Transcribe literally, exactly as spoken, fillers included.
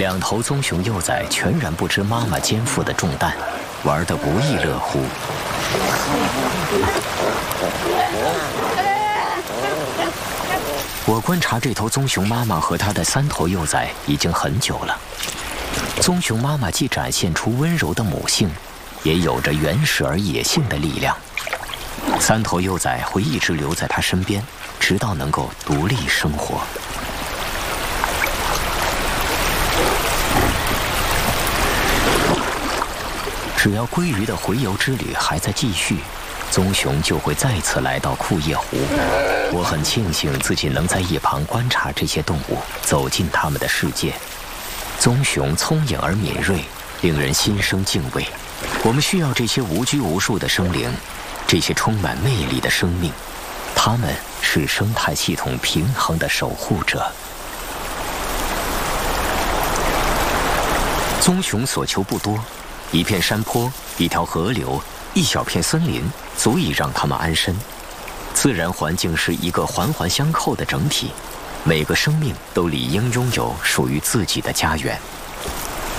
两头棕熊幼崽全然不知妈妈肩负的重担，玩得不亦乐乎。我观察这头棕熊妈妈和它的三头幼崽已经很久了。棕熊妈妈既展现出温柔的母性，也有着原始而野性的力量。三头幼崽会一直留在它身边，直到能够独立生活。只要鲑鱼的洄游之旅还在继续，棕熊就会再次来到库页湖。我很庆幸自己能在一旁观察这些动物，走进它们的世界。棕熊聪颖而敏锐，令人心生敬畏。我们需要这些无拘无束的生灵，这些充满魅力的生命，它们是生态系统平衡的守护者。棕熊所求不多，一片山坡，一条河流，一小片森林，足以让它们安身。自然环境是一个环环相扣的整体，每个生命都理应拥有属于自己的家园。